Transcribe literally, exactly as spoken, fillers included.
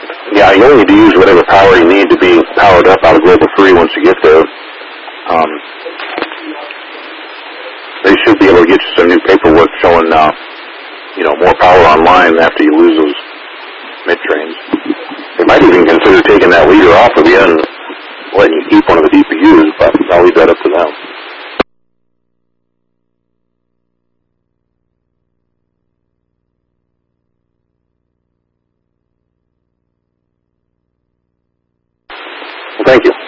Yeah, you only need to use whatever power you need to be powered up out of Global Free once you get there. Um, they should be able to get you some new paperwork showing, uh, you know, more power online after you lose those mid-trains. They might even consider taking that leader off of you and letting you keep one of the D P Us, but I'll leave that up to them. Well, thank you.